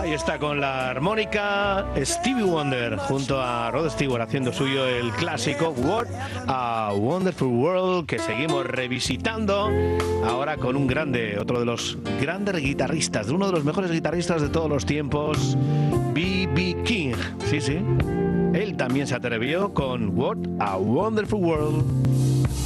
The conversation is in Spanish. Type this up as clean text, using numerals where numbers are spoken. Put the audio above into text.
Ahí está con la armónica Stevie Wonder junto a Rod Stewart haciendo suyo el clásico What a Wonderful World, que seguimos revisitando ahora con un grande, otro de los grandes guitarristas, de uno de los mejores guitarristas de todos los tiempos, B.B. King. Sí, sí. Él también se atrevió con What a Wonderful World.